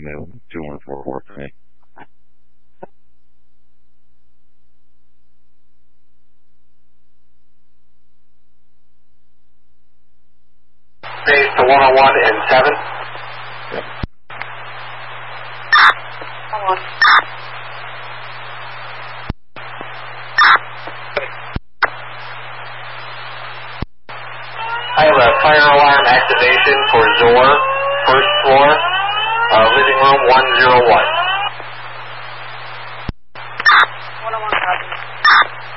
Avenue, 2144 for me. Base to 101 and 7. Yep. I have a fire alarm activation for Zor, first floor, living room 101.